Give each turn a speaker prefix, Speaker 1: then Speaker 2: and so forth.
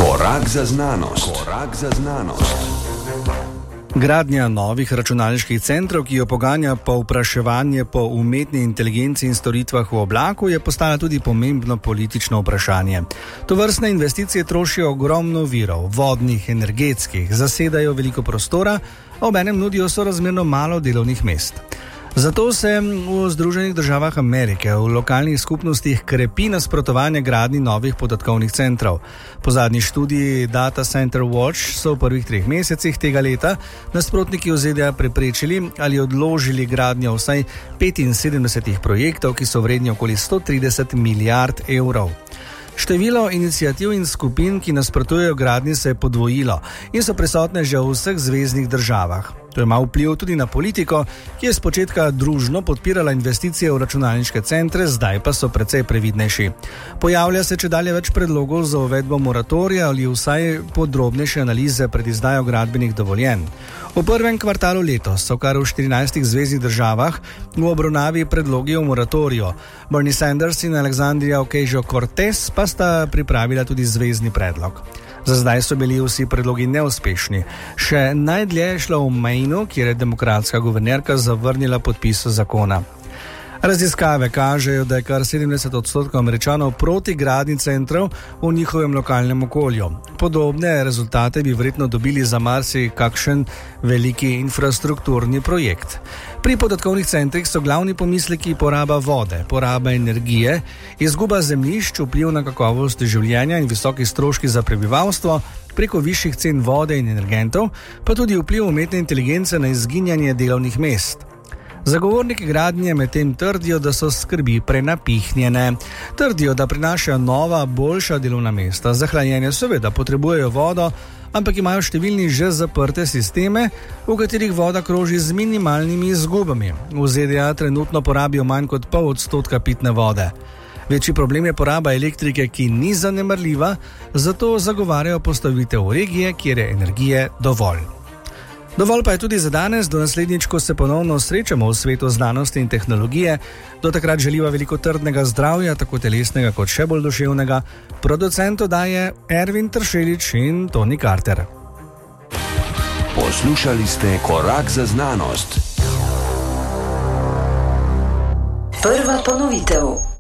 Speaker 1: Korak za znanost. Korak za znanost.
Speaker 2: Gradnja novih računalniških centrov, ki jo poganja povpraševanje po umetni inteligenci in storitvah v oblaku, je postala tudi pomembno politično vprašanje. Tovrstne investicije trošijo ogromno virov, vodnih, energetskih, zasedajo veliko prostora, a obenem nudijo sorazmerno malo delovnih mest. Zato se v Združenih državah Amerike v lokalnih skupnostih krepi nasprotovanje gradnji novih podatkovnih centrov. Po zadnji študiji Data Center Watch so v prvih 3 mesecih tega leta nasprotniki v ZDA preprečili ali odložili gradnjo vsaj 75 projektov, ki so vredni okoli 130 milijard evrov. Število iniciativ in skupin, ki nasprotujejo gradnji, se je podvojilo in so prisotne že v vseh zveznih državah. To ima vpliv tudi na politiko, ki je spočetka družno podpirala investicije v računalniške centre, zdaj pa so precej previdnejši. Pojavlja se čedalje več predlogov za uvedbo moratorija ali vsaj podrobnejše analize pred izdajo gradbenih dovoljenj. V prvem kvartalu letos so kar v 14 zveznih državah v obravnavi predlogi o moratoriju. Bernie Sanders in Alexandria Ocasio-Cortez pa sta pripravila tudi zvezni predlog. Za zdaj so bili vsi predlogi neuspešni. Še najdlje je šlo v Mainu, kjer je demokratska guvernerka zavrnila podpis zakona. Raziskave kažejo, da je kar 70% Američanov proti gradnji centrov v njihovem lokalnem okolju. Podobne rezultate bi verjetno dobili za marsikakšen veliki infrastrukturni projekt. Pri podatkovnih centrih so glavni pomisleki poraba vode, poraba energije, izguba zemljišč, vpliv na kakovost življenja in visoki stroški za prebivalstvo preko višjih cen vode in energentov, pa tudi vpliv umetne inteligence na izginjanje delovnih mest. Zagovorniki gradnje medtem trdijo, da so skrbi prenapihnjene. Trdijo, da prinašajo nova, boljša delovna mesta. Za hlajenje seveda potrebujejo vodo, ampak imajo številni že zaprte sisteme, v katerih voda kroži z minimalnimi izgubami. V ZDA trenutno porabijo manj kot 0,5% pitne vode. Večji problem je poraba elektrike, ki ni zanemarljiva, zato zagovarjajo postavitev regije, kjer je energije dovolj. Dovolj pa je tudi za danes, do naslednjič, ko se ponovno srečamo v svetu znanosti in tehnologije. Do takrat želiva veliko trdnega zdravja, tako telesnega kot še bolj duševnega. Producent oddaje Ervin Tršelič in Toni Carter.
Speaker 1: Poslušali ste Korak za znanost.
Speaker 3: Prva ponovitev.